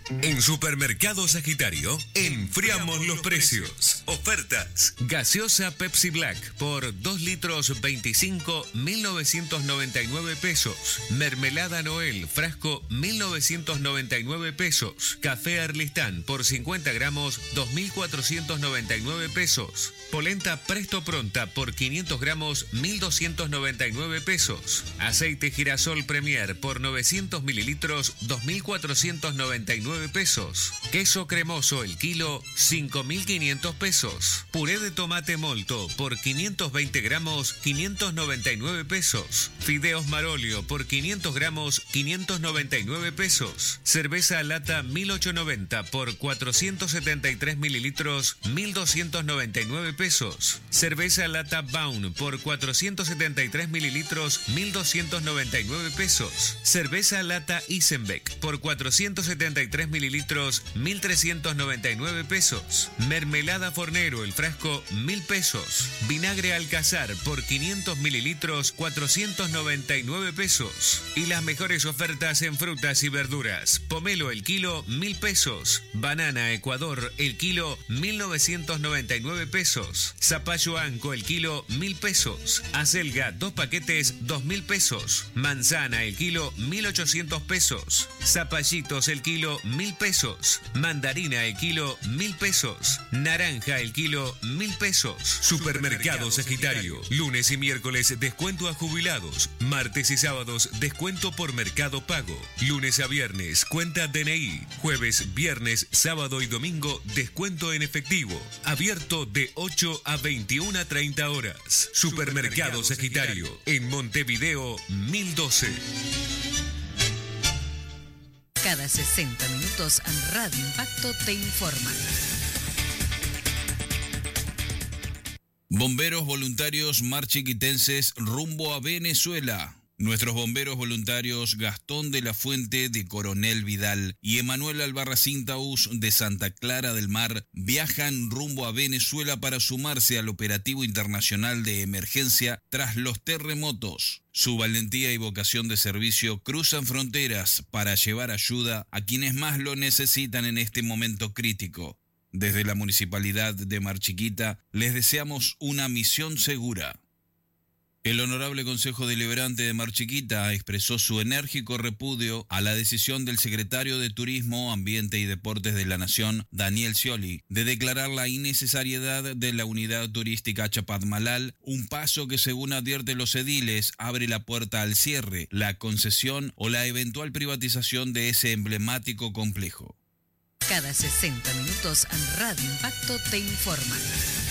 En Supermercado Sagitario, enfriamos los precios. Ofertas. Gaseosa Pepsi Black por 2 litros 25, 1.999 pesos. Mermelada Noel, frasco, 1.999 pesos. Café Arlistán por 50 gramos, 2.499 pesos. Polenta Presto Pronta por 500 gramos, 1.299 pesos. Aceite Girasol Premier por 900 mililitros, 2.499 pesos. Queso cremoso el kilo, 5.500 pesos. Puré de tomate molto por 520 gramos, 599 pesos. Fideos Marolio por 500 gramos, 599 pesos. Cerveza lata 1890 por 473 mililitros, 1.299 pesos. Cerveza lata Baun por 473 mililitros, 1.299 pesos. Cerveza lata Isenbeck por 473 mililitros, 1.399 pesos. Mermelada Fornero, el frasco, 1.000 pesos. Vinagre Alcázar por 500 mililitros, 499 pesos. Y las mejores ofertas en frutas y verduras. Pomelo el kilo, 1.000 pesos. Banana Ecuador el kilo, 1.999 pesos. Zapallo Anco el kilo, 1.000 pesos. Acelga 2 paquetes, 2.000 pesos. Manzana el kilo, 1.800 pesos. Zapallitos el kilo, 1.000 pesos. Mandarina el kilo, 1.000 pesos. Naranja el kilo, 1.000 pesos. Supermercado Sagitario. Lunes y miércoles descuento a jubilados. Martes y sábados descuento por Mercado Pago. Lunes a viernes cuenta DNI. Jueves, viernes, sábado y domingo descuento en efectivo. Abierto de 8 a 21:30 horas. Supermercado Sagitario. En Montevideo 1012. Cada 60 minutos Radio Impacto te informa. Bomberos voluntarios marchiquitenses rumbo a Venezuela. Nuestros bomberos voluntarios Gastón de la Fuente de Coronel Vidal y Emanuel Albarracín Taús de Santa Clara del Mar viajan rumbo a Venezuela para sumarse al operativo internacional de emergencia tras los terremotos. Su valentía y vocación de servicio cruzan fronteras para llevar ayuda a quienes más lo necesitan en este momento crítico. Desde la Municipalidad de Mar Chiquita les deseamos una misión segura. El Honorable Consejo Deliberante de Mar Chiquita expresó su enérgico repudio a la decisión del secretario de Turismo, Ambiente y Deportes de la Nación, Daniel Scioli, de declarar la innecesariedad de la unidad turística Chapadmalal, un paso que, según advierten los ediles, abre la puerta al cierre, la concesión o la eventual privatización de ese emblemático complejo. Cada 60 minutos Radio Impacto te informa.